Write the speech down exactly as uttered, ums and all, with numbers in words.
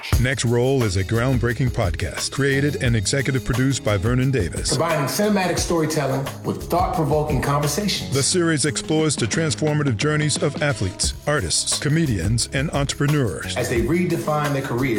Next Roll is a groundbreaking podcast created and executive produced by Vernon Davis. Combining cinematic storytelling with thought-provoking conversations. The series explores the transformative journeys of athletes, artists, comedians, and entrepreneurs as they redefine their careers